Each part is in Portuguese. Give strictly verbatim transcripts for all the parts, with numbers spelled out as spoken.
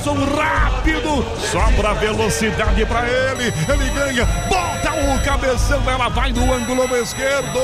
Emerson rápido, sobra velocidade pra ele, ele ganha, bota o cabeção, ela vai no ângulo esquerdo.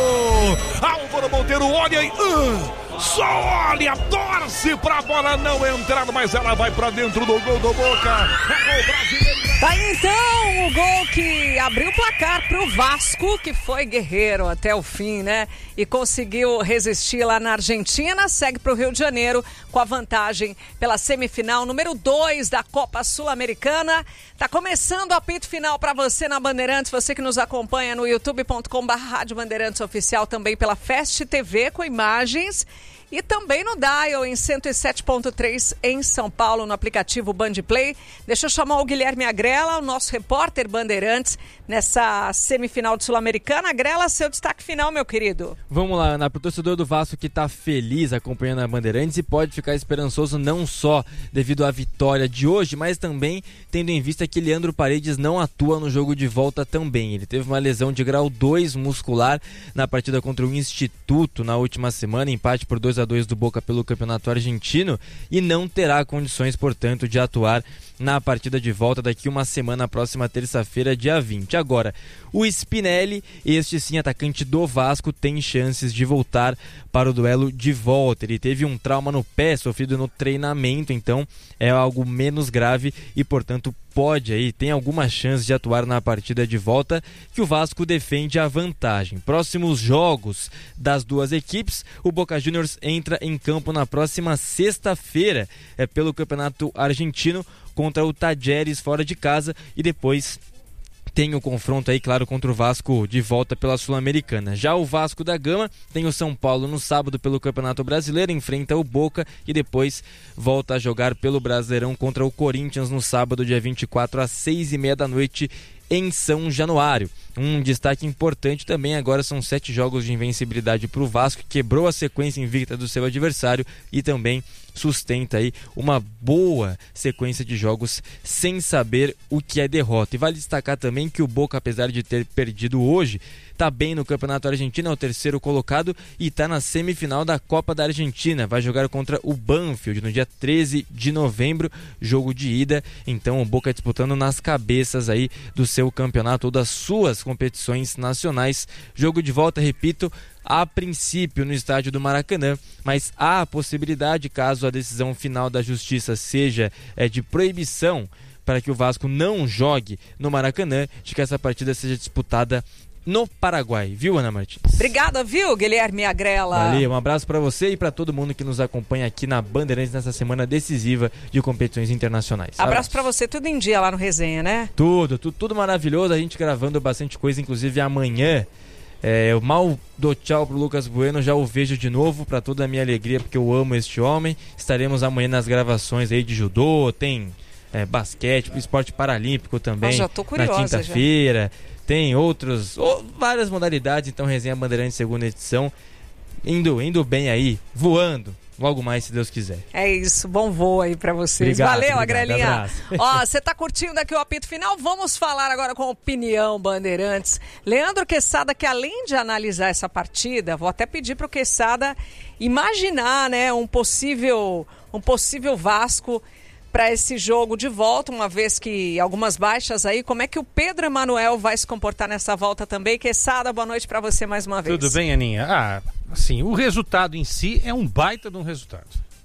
Álvaro Monteiro olha e uh, só olha, torce pra bola não entrar, mas ela vai pra dentro do gol do Boca. É gol brasileiro. Tá então o gol que abriu o placar pro Vasco, que foi guerreiro até o fim, né? E conseguiu resistir lá na Argentina, segue pro Rio de Janeiro com a vantagem pela semifinal número dois da Copa Sul-Americana. Tá começando o apito final para você na Bandeirantes, você que nos acompanha no youtube ponto com barra rádio Bandeirantes Oficial, também pela Fast T V com imagens. E também no Dial, em cento e sete ponto três em São Paulo, no aplicativo Bandplay. Deixa eu chamar o Guilherme Agrela, o nosso repórter Bandeirantes, nessa semifinal de Sul-Americana. Agrela, seu destaque final, meu querido. Vamos lá, Ana, pro torcedor do Vasco que tá feliz acompanhando a Bandeirantes e pode ficar esperançoso não só devido à vitória de hoje, mas também tendo em vista que Leandro Paredes não atua no jogo de volta também. Ele teve uma lesão de grau dois muscular na partida contra o Instituto na última semana, empate por dois a dois do Boca pelo Campeonato Argentino, e não terá condições, portanto, de atuar na partida de volta daqui uma semana, próxima terça-feira, dia vinte. Agora, o Spinelli, este sim, atacante do Vasco, tem chances de voltar para o duelo de volta. Ele teve um trauma no pé sofrido no treinamento, então é algo menos grave e, portanto, pode aí, tem alguma chance de atuar na partida de volta, que o Vasco defende a vantagem. Próximos jogos das duas equipes, o Boca Juniors entra em campo na próxima sexta-feira, é pelo Campeonato Argentino, contra o Tajeres fora de casa, e depois tem o confronto aí, claro, contra o Vasco de volta pela Sul-Americana. Já o Vasco da Gama tem o São Paulo no sábado pelo Campeonato Brasileiro, enfrenta o Boca e depois volta a jogar pelo Brasileirão contra o Corinthians no sábado, dia vinte e quatro, às seis e meia da noite, em São Januário. Um destaque importante também agora são sete jogos de invencibilidade para o Vasco, que quebrou a sequência invicta do seu adversário e também sustenta aí uma boa sequência de jogos sem saber o que é derrota. E vale destacar também que o Boca, apesar de ter perdido hoje, está bem no Campeonato Argentino, é o terceiro colocado e está na semifinal da Copa da Argentina. Vai jogar contra o Banfield no dia treze de novembro, jogo de ida. Então o Boca disputando nas cabeças aí do seu campeonato ou das suas competições nacionais. Jogo de volta, repito, a princípio no estádio do Maracanã, mas há a possibilidade, caso a decisão final da Justiça seja é, de proibição para que o Vasco não jogue no Maracanã, de que essa partida seja disputada no Paraguai, viu, Ana Martins? Obrigada, viu, Guilherme Agrela? Valeu, um abraço para você e para todo mundo que nos acompanha aqui na Bandeirantes nessa semana decisiva de competições internacionais. Abraço, abraço. para você, tudo em dia lá no Resenha, né? Tudo, tudo, tudo maravilhoso, a gente gravando bastante coisa, inclusive amanhã. É, eu mal dou tchau pro Lucas Bueno, já o vejo de novo, para toda a minha alegria, porque eu amo este homem. Estaremos amanhã nas gravações aí de judô, tem é, basquete, esporte paralímpico também. Eu já tô curiosa, na quinta-feira. Já. Tem outros, ou, várias modalidades, então Resenha Bandeirantes segunda edição, indo, indo bem aí, voando. Logo mais, se Deus quiser. É isso, bom voo aí pra vocês. Obrigado, Valeu, obrigado, Agrelinha. Ó, você tá curtindo aqui o apito final? Vamos falar agora com a opinião Bandeirantes. Leandro Quesada, que além de analisar essa partida, vou até pedir pro Quesada imaginar, né, um possível, um possível Vasco para esse jogo de volta, uma vez que algumas baixas aí. Como é que o Pedro Emanuel vai se comportar nessa volta também? Quesada, boa noite para você mais uma vez. Tudo bem, Aninha? Ah, assim, o resultado em si é um baita de um resultado.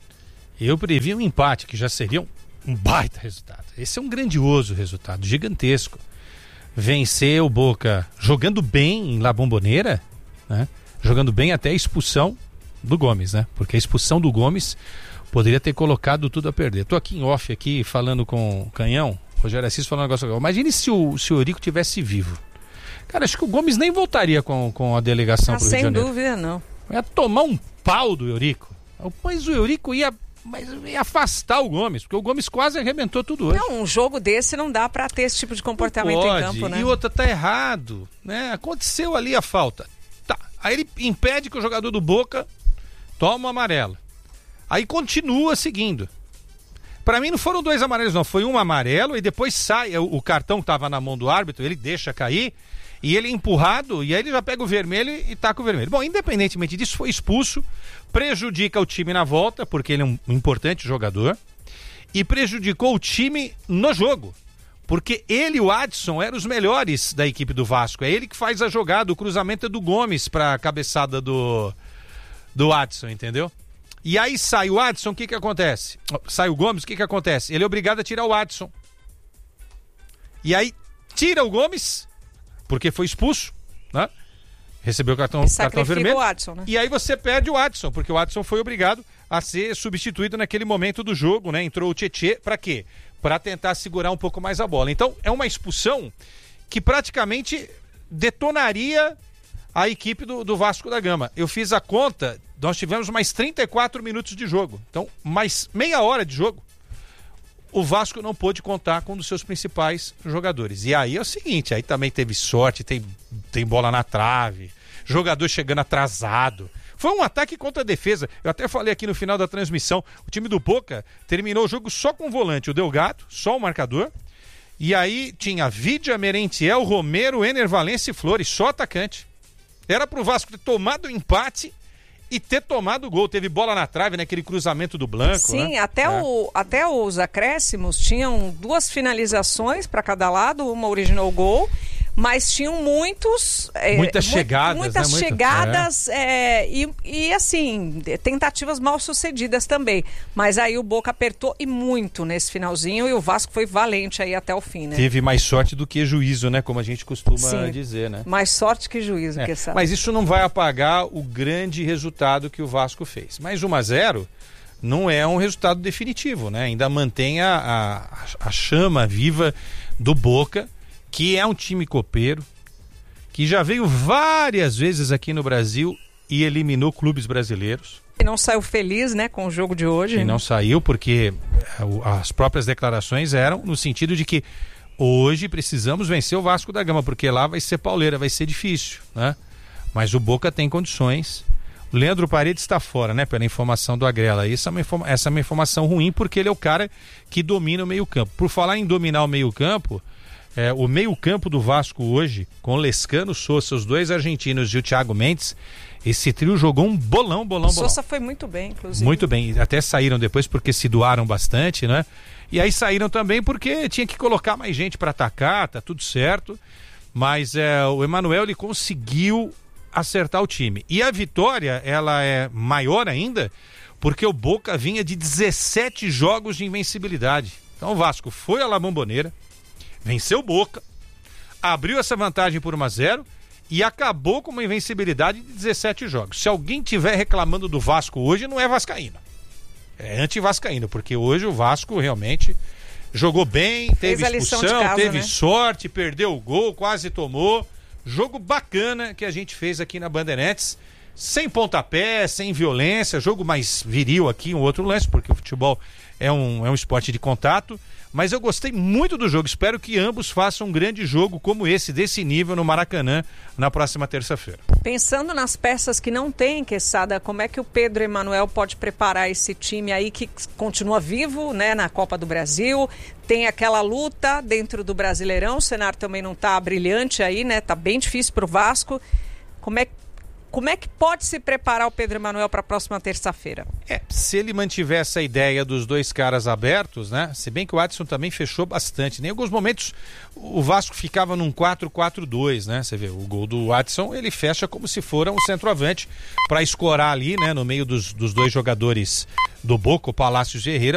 Eu previ um empate, que já seria um, um baita resultado. Esse é um grandioso resultado, gigantesco. Vencer o Boca jogando bem em La Bombonera, né? Jogando bem até a expulsão do Gomes, né? Porque a expulsão do Gomes poderia ter colocado tudo a perder. Tô aqui em off, aqui, falando com o Canhão, Rogério Assis falando um negócio legal. Imagine se o, se o Eurico tivesse vivo. Cara, acho que o Gomes nem voltaria com, com a delegação ah, pro Rio de Janeiro. Sem dúvida, não. Ia tomar um pau do Eurico. Mas o Eurico ia, mas ia afastar o Gomes, porque o Gomes quase arrebentou tudo hoje. Não, um jogo desse não dá pra ter esse tipo de comportamento pode, em campo, né? E outra, tá errado, né? Aconteceu ali a falta. Tá, aí ele impede que o jogador do Boca tome o amarelo. Aí continua seguindo. Pra mim não foram dois amarelos, não. Foi um amarelo e depois sai. O, o cartão que tava na mão do árbitro, ele deixa cair e ele é empurrado e aí ele já pega o vermelho e taca o vermelho. Bom, independentemente disso, foi expulso, prejudica o time na volta, porque ele é um importante jogador. e prejudicou o time no jogo. Porque ele e o Adson eram os melhores da equipe do Vasco. É ele que faz a jogada, o cruzamento é do Gomes para a cabeçada do, do Adson, entendeu? E aí sai o Adson, o que que acontece? Sai o Gomes, o que que acontece? Ele é obrigado a tirar o Adson. E aí tira o Gomes, porque foi expulso, né? Recebeu o cartão, cartão vermelho. O Adson, né? E aí você perde o Adson, porque o Adson foi obrigado a ser substituído naquele momento do jogo, né? Entrou o Tietê, para quê? Para tentar segurar um pouco mais a bola. Então, é uma expulsão que praticamente detonaria a equipe do, do Vasco da Gama. Eu fiz a conta, nós tivemos mais trinta e quatro minutos de jogo. Então, mais meia hora de jogo. O Vasco não pôde contar com um dos seus principais jogadores. E aí é o seguinte, aí também teve sorte, tem, tem bola na trave, jogador chegando atrasado. Foi um ataque contra a defesa. Eu até falei aqui no final da transmissão, o time do Boca terminou o jogo só com o volante, o Delgado, só o marcador. E aí tinha Vidia, Merentiel, Romero, Ener Valencia e Flores, só atacante. Era pro Vasco ter tomado o empate e ter tomado o gol. Teve bola na trave, naquele cruzamento do Blanco. Sim, né? até, é. o, até os acréscimos tinham duas finalizações para cada lado, uma originou o gol, mas tinham muitos... É, muitas chegadas, Muitas né? chegadas é. É, e, e, assim, tentativas mal sucedidas também. Mas aí o Boca apertou e muito nesse finalzinho e o Vasco foi valente aí até o fim, né? Teve mais sorte do que juízo, né? Como a gente costuma Sim, dizer, né? mais sorte que juízo, é. que sabe. Mas isso não vai apagar o grande resultado que o Vasco fez. Mas um a zero não é um resultado definitivo, né? Ainda mantém a, a, a chama viva do Boca, que é um time copeiro, que já veio várias vezes aqui no Brasil e eliminou clubes brasileiros. E não saiu feliz, né, com o jogo de hoje. E né? não saiu porque as próprias declarações eram no sentido de que hoje precisamos vencer o Vasco da Gama, porque lá vai ser pauleira, vai ser difícil, né? Mas o Boca tem condições. O Leandro Paredes está fora, né, pela informação do Agrela. Isso é uma informa- essa é uma informação ruim, porque ele é o cara que domina o meio-campo. Por falar em dominar o meio-campo, É, o meio-campo do Vasco hoje, com o Lescano, Sousa, os dois argentinos e o Thiago Mendes, esse trio jogou um bolão, bolão, bolão. Sousa foi muito bem, inclusive. Muito bem, até saíram depois porque se doaram bastante, né? E aí saíram também porque tinha que colocar mais gente para atacar, tá tudo certo. Mas é, o Emanuel, ele conseguiu acertar o time. E a vitória, ela é maior ainda, porque o Boca vinha de dezessete jogos de invencibilidade. Então o Vasco foi à La Bombonera, venceu o Boca, abriu essa vantagem por um a zero e acabou com uma invencibilidade de dezessete jogos. Se alguém estiver reclamando do Vasco hoje, não é vascaíno. É anti-vascaíno, porque hoje o Vasco realmente jogou bem, teve expulsão, casa, teve né? sorte, perdeu o gol, quase tomou. Jogo bacana que a gente fez aqui na Bandeirantes, sem pontapé, sem violência, jogo mais viril aqui, um outro lance, porque o futebol é um, é um esporte de contato. Mas eu gostei muito do jogo, espero que ambos façam um grande jogo como esse, desse nível, no Maracanã, na próxima terça-feira. Pensando nas peças que não tem, Quesada, como é que o Pedro Emanuel pode preparar esse time aí que continua vivo, né, na Copa do Brasil? Tem aquela luta dentro do Brasileirão, o cenário também não está brilhante aí, né? Tá bem difícil para o Vasco. Como é que Como é que pode se preparar o Pedro Emanuel para a próxima terça-feira? É, se ele mantiver essa ideia dos dois caras abertos, né? Se bem que o Adson também fechou bastante. Em alguns momentos o Vasco ficava num quatro quatro dois, né? Você vê, o gol do Adson, ele fecha como se for um centroavante para escorar ali, né? No meio dos, dos dois jogadores do Boca, o Palácio Ferreira,